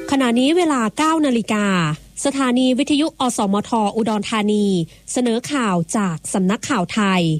ขณะนี้เวลา 9 นาฬิกาสถานีวิทยุอสมทอุดรธานีเสนอข่าวจากสำนักข่าวไทย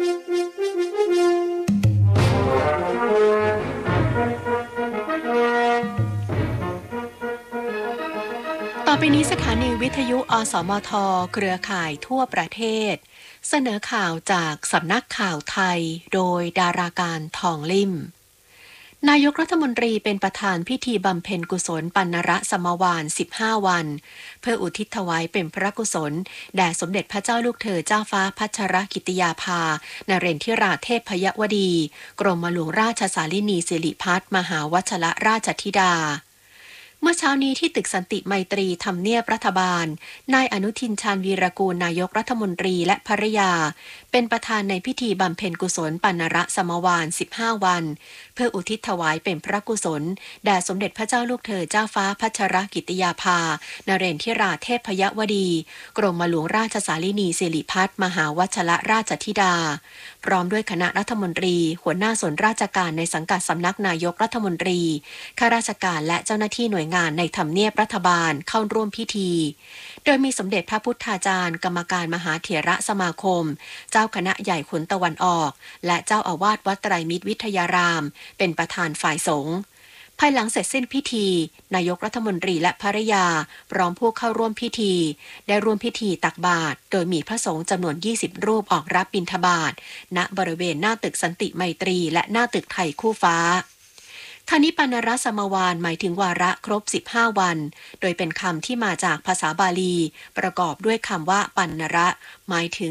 ต่อไปนี้สถานีวิทยุอสมทเครือข่ายทั่วประเทศเสนอข่าวจากสำนักข่าวไทยโดยดาราการทองลิ่มนายกรัฐมนตรีเป็นประธานพิธีบำเพ็ญกุศลปัณณรสมวาล15 วันเพื่ออุทิศถวายเป็นพระกุศลแด่สมเด็จพระเจ้าลูกเธอเจ้าฟ้าพัชรกิติยาภานเรนทิราเทพยวดีกรมหลวงราชสารินีสิริพัฒน์มหาวชรราชธิดาเมื่อเช้านี้ที่ตึกสันติไมตรีทำเนียบรัฐบาลนายอนุทินชาญวีรกูลนายกรัฐมนตรีและภริยาเป็นประธานในพิธีบำเพ็ญกุศลปัณณรสมวาล15 วันเพื่ออุทิศถวายเป็นพระกุศลแด่สมเด็จพระเจ้าลูกเธอเจ้าฟ้าพัชรกิติยาภานเรนทิราเทพยวดีกรมหลวงราชสารินีสิริพัฒน์มหาวชรราชธิดาพร้อมด้วยคณะรัฐมนตรีหัวหน้าส่วนราชการในสังกัดสำนักนายกรัฐมนตรีข้าราชการและเจ้าหน้าที่หน่วยงานในทำเนียบรัฐบาลเข้าร่วมพิธีโดยมีสมเด็จพระพุทธาจารย์กรรมการมหาเถระสมาคมเจ้าคณะใหญ่ขุนตะวันออกและเจ้าอาวาสวัดไตรมิตรวิทยารามเป็นประธานฝ่ายสงฆ์ภายหลังเสร็จสิ้นพิธีนายกรัฐมนตรีและภริยาพร้อมผู้เข้าร่วมพิธีได้ร่วมพิธีตักบาตรโดยมีพระสงฆ์จำนวน20 รูปออกรับบิณฑบาตณบริเวณหน้าตึกสันติไมตรีและหน้าตึกไทยคู่ฟ้าทานิปัณณรสมวาลหมายถึงวาระครบ15 วันโดยเป็นคำที่มาจากภาษาบาลีประกอบด้วยคำว่าปัณณระหมายถึง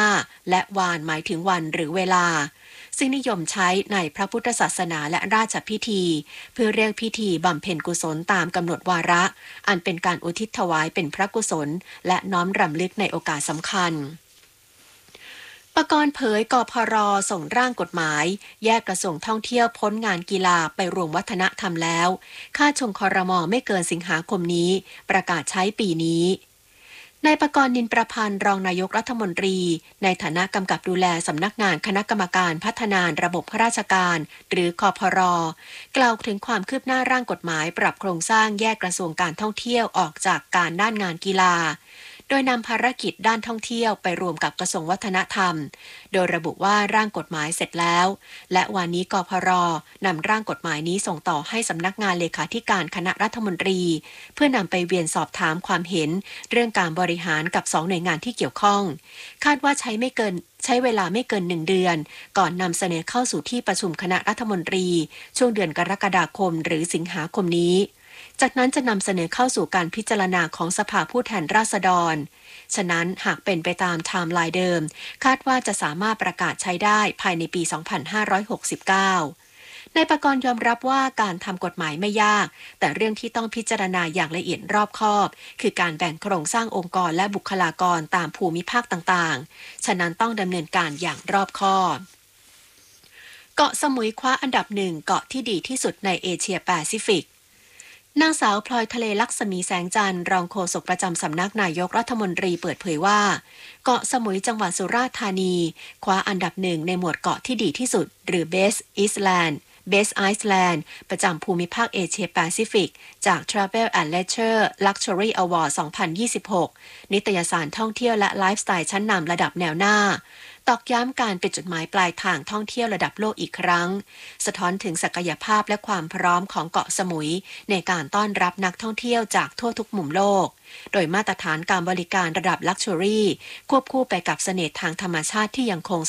15และวานหมายถึงวันหรือเวลาซึ่งนิยมใช้ในพระพุทธศาสนาและราชพิธีเพื่อเรียกพิธีบำเพ็ญกุศลตามกำหนดวาระอันเป็นการอุทิศถวายเป็นพระกุศลและน้อมรำลึกในโอกาสสำคัญปกรณ์เผยกพร.ส่งร่างกฎหมายแยกกระทรวงท่องเที่ยวพ้นงานกีฬาไปรวมวัฒนธรรมแล้วค่าชมครม.ไม่เกินสิงหาคมนี้ประกาศใช้ปีนี้นายปกรณ์นินประพันธ์รองนายกรัฐมนตรีในฐานะกำกับดูแลสำนักงานคณะกรรมการพัฒนาระบบข้าราชการหรือคพร.กล่าวถึงความคืบหน้าร่างกฎหมายปรับโครงสร้างแยกกระทรวงการท่องเที่ยวออกจากการด้านงานกีฬาโดยนำภารกิจด้านท่องเที่ยวไปรวมกับกระทรวงวัฒนธรรมโดยระบุว่าร่างกฎหมายเสร็จแล้วและวันนี้กพร.นำร่างกฎหมายนี้ส่งต่อให้สำนักงานเลขาธิการคณะรัฐมนตรีเพื่อนำไปเวียนสอบถามความเห็นเรื่องการบริหารกับ2 หน่วยงานที่เกี่ยวข้องคาดว่าใช้เวลาไม่เกิน1 เดือนก่อนนำเสนอเข้าสู่ที่ประชุมคณะรัฐมนตรีช่วงเดือนกรกฎาคมหรือสิงหาคมนี้จากนั้นจะนำเสนอเข้าสู่การพิจารณาของสภาผู้แทนราษฎรฉะนั้นหากเป็นไปตามไทม์ไลน์เดิมคาดว่าจะสามารถประกาศใช้ได้ภายในปี 2569 นายปกรณ์ยอมรับว่าการทำกฎหมายไม่ยากแต่เรื่องที่ต้องพิจารณาอย่างละเอียดรอบคอบคือการแบ่งโครงสร้างองค์กรและบุคลากรตามภูมิภาคต่างๆฉะนั้นต้องดำเนินการอย่างรอบคอบเกาะสมุยคว้าอันดับ1เกาะที่ดีที่สุดในเอเชียแปซิฟิกนางสาวพลอยทะเลลักษมีแสงจันทร์รองโฆษกประจำสำนักนายกรัฐมนตรีเปิดเผยว่าเกาะสมุยจังหวัดสุราษฎร์ธานีคว้าอันดับ1ในหมวดเกาะที่ดีที่สุดหรือ Best Island ประจำภูมิภาคเอเชียแปซิฟิกจาก Travel and Leisure Luxury Award 2026 นิตยสารท่องเที่ยวและไลฟ์สไตล์ชั้นนำระดับแนวหน้าตอกย้ำการเป็นจุดหมายปลายทางท่องเที่ยวระดับโลกอีกครั้งสะท้อนถึงศักยภาพและความพร้อมของเกาะสมุยในการต้อนรับนักท่องเที่ยวจากทั่วทุกมุมโลกโดยมาตรฐานการบริการระดับลักชัวรี่ควบคู่ไปกับเสน่ห์ทางธรรมชาติที่ยังคง